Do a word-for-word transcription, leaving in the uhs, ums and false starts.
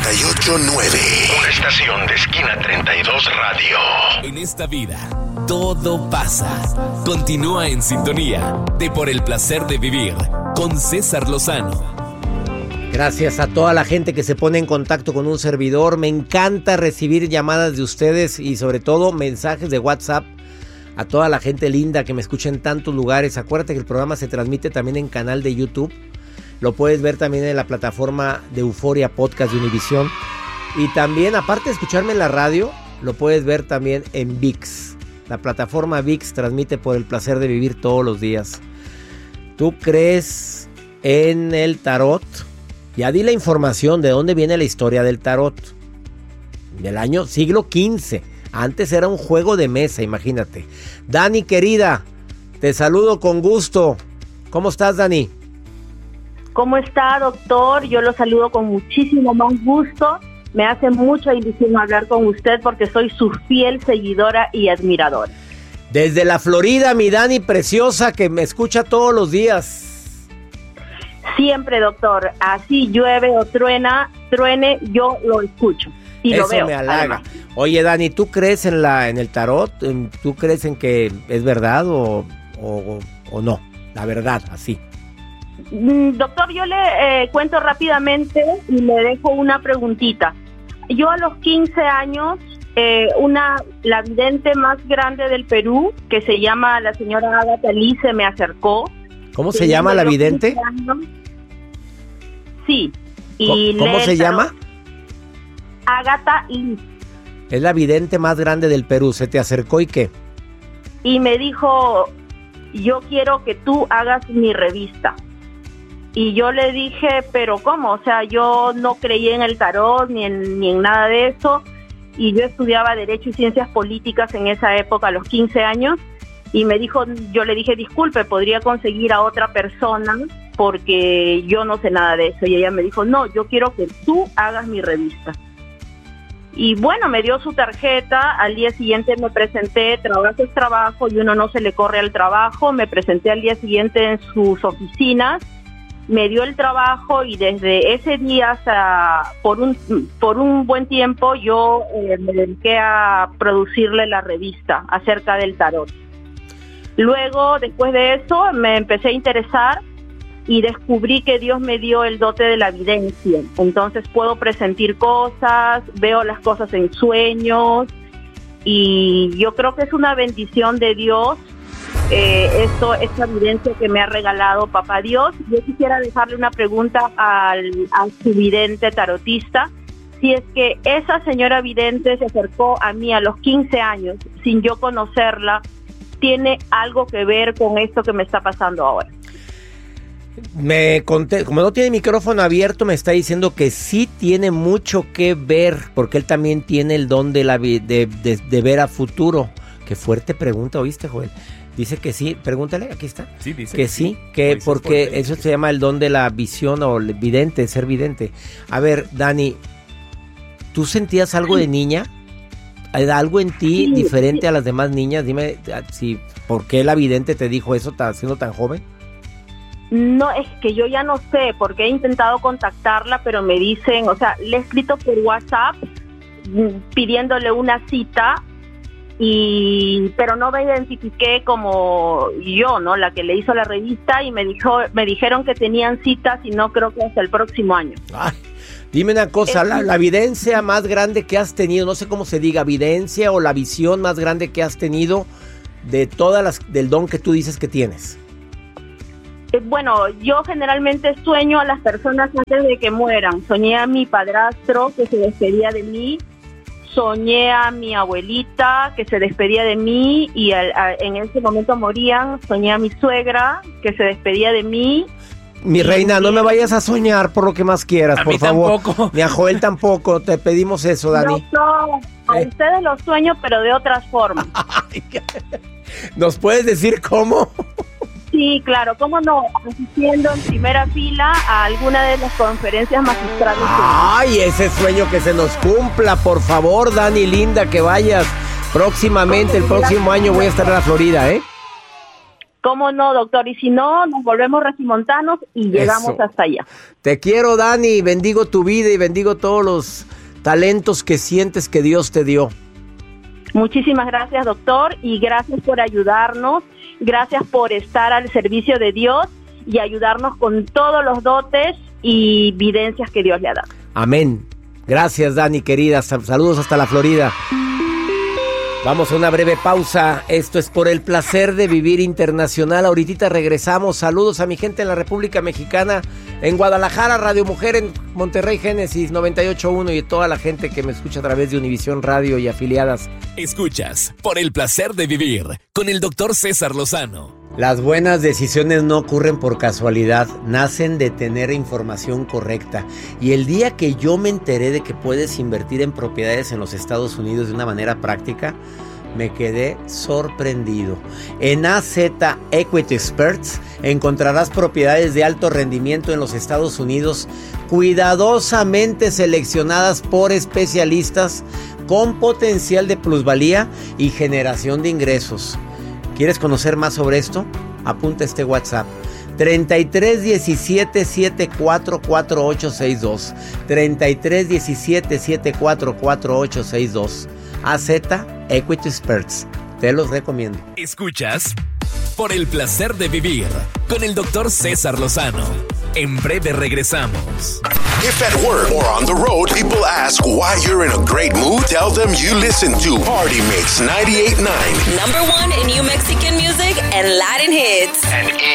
noventa y ocho nueve. Una estación de Esquina treinta y dos Radio. En esta vida, todo pasa. Continúa en sintonía de Por el Placer de Vivir con César Lozano. Gracias a toda la gente que se pone en contacto con un servidor. Me encanta recibir llamadas de ustedes y sobre todo mensajes de WhatsApp. A toda la gente linda que me escucha en tantos lugares. Acuérdate que el programa se transmite también en canal de YouTube. Lo puedes ver también en la plataforma de Euforia Podcast de Univisión. Y también, aparte de escucharme en la radio, lo puedes ver también en ViX. La plataforma ViX transmite Por el Placer de Vivir todos los días. ¿Tú crees en el tarot? Ya di la información de dónde viene la historia del tarot. Del año siglo quince. Antes era un juego de mesa, imagínate. Dani, querida, te saludo con gusto. ¿Cómo estás, Dani? ¿Cómo está, doctor? Yo lo saludo con muchísimo más gusto. Me hace mucha ilusión hablar con usted porque soy su fiel seguidora y admiradora. Desde la Florida, mi Dani preciosa, que me escucha todos los días. Siempre, doctor. Así llueve o truena, truene, yo lo escucho y Eso lo veo. me halaga. Además. Oye, Dani, ¿tú crees en la en el tarot? ¿Tú crees en que es verdad o, o, o no? La verdad, así. Doctor, yo le eh, cuento rápidamente y le dejo una preguntita. Yo a los quince años, eh, una la vidente más grande del Perú, que se llama la señora Agatha Lee, se me acercó. ¿Cómo se llama la vidente? Sí. Y ¿Cómo se llama? Agatha Lee. Es la vidente más grande del Perú. ¿Se te acercó y qué? Y me dijo, yo quiero que tú hagas mi revista. Y yo le dije, pero ¿cómo? O sea, yo no creí en el tarot ni en, ni en nada de eso. Y yo estudiaba Derecho y Ciencias Políticas en esa época, a los quince años. Y me dijo, yo le dije, disculpe, ¿podría conseguir a otra persona? Porque yo no sé nada de eso. Y ella me dijo, no, yo quiero que tú hagas mi revista. Y bueno, me dio su tarjeta, al día siguiente me presenté, trabajo es trabajo y uno no se le corre al trabajo. Me presenté al día siguiente en sus oficinas, me dio el trabajo y desde ese día hasta por un, por un buen tiempo yo eh, me dediqué a producirle la revista acerca del tarot. Luego, después de eso, me empecé a interesar y descubrí que Dios me dio el dote de la evidencia. Entonces puedo presentir cosas, veo las cosas en sueños y yo creo que es una bendición de Dios, eh, esto, esta evidencia que me ha regalado Papá Dios. Yo quisiera dejarle una pregunta al, al su vidente tarotista. Si es que esa señora vidente se acercó a mí a los quince años sin yo conocerla, ¿tiene algo que ver con esto que me está pasando ahora? Me conté, como no tiene micrófono abierto, me está diciendo que sí tiene mucho que ver, porque él también tiene el don de, la, de, de, de ver a futuro. Qué fuerte pregunta, ¿oíste, Joel? Dice que sí, pregúntale, aquí está. Sí, dice que, que sí, que porque fuerte, eso se llama el don de la visión o el vidente, ser vidente. A ver, Dani, ¿tú sentías algo de niña? ¿Algo en ti sí, diferente sí. a las demás niñas? Dime, si, ¿por qué la vidente te dijo eso siendo tan joven? No, es que yo ya no sé, porque he intentado contactarla, pero me dicen, o sea, le he escrito por WhatsApp pidiéndole una cita, y pero no me identifiqué como yo, ¿no? La que le hizo la revista, y me dijo, me dijeron que tenían citas y no creo que hasta el próximo año. Ay, dime una cosa, la, la evidencia más grande que has tenido, no sé cómo se diga, evidencia o la visión más grande que has tenido de todas las, del don que tú dices que tienes. Bueno, yo generalmente sueño a las personas antes de que mueran. Soñé a mi padrastro que se despedía de mí, soñé a mi abuelita que se despedía de mí y al, a, en ese momento morían. Soñé a mi suegra que se despedía de mí. Mi reina, no me vayas a soñar por lo que más quieras, a por mí favor. Tampoco. Ni a Joel tampoco, te pedimos eso, Dani. No, no, a ¿Eh? ustedes los sueño, pero de otras formas. ¿Nos puedes decir cómo? Sí, claro, cómo no, asistiendo en primera fila a alguna de las conferencias magistrales. Ay, ese sueño que se nos cumpla, por favor, Dani, linda, que vayas próximamente, el próximo año voy a estar en la Florida, ¿eh? ¿Cómo no, doctor? Y si no, nos volvemos recimontanos y llegamos Eso. hasta allá. Te quiero, Dani, bendigo tu vida y bendigo todos los talentos que sientes que Dios te dio. Muchísimas gracias, doctor, y gracias por ayudarnos, gracias por estar al servicio de Dios y ayudarnos con todos los dotes y videncias que Dios le ha dado. Amén. Gracias, Dani, querida. Saludos hasta la Florida. Vamos a una breve pausa. Esto es Por el Placer de Vivir Internacional. Ahorita regresamos. Saludos a mi gente en la República Mexicana, en Guadalajara, Radio Mujer, en Monterrey, Génesis noventa y ocho punto uno y toda la gente que me escucha a través de Univisión Radio y afiliadas. Escuchas Por el Placer de Vivir con el doctor César Lozano. Las buenas decisiones no ocurren por casualidad, nacen de tener información correcta. Y el día que yo me enteré de que puedes invertir en propiedades en los Estados Unidos de una manera práctica, me quedé sorprendido. En A Z Equity Experts encontrarás propiedades de alto rendimiento en los Estados Unidos, cuidadosamente seleccionadas por especialistas con potencial de plusvalía y generación de ingresos. ¿Quieres conocer más sobre esto? Apunta este WhatsApp. treinta y tres diecisiete setenta y cuatro cuarenta y ocho sesenta y dos. treinta y tres diecisiete setenta y cuatro cuarenta y ocho sesenta y dos. A Z Equity Experts. Te los recomiendo. Escuchas Por el Placer de Vivir con el doctor César Lozano. En breve regresamos. If at work or on the road, people ask why you're in a great mood, tell them you listen to Party Mix ninety-eight point nine. Number one in New Mexican music and Latin hits. And